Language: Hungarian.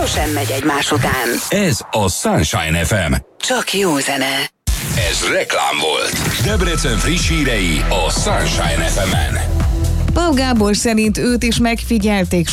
sosem megy egymás után. Ez a Sunshine FM. Csak jó zene. Ez reklám volt. Debrecen friss hírei a Sunshine FM-en. Pau Gábor szerint őt is megfigyelték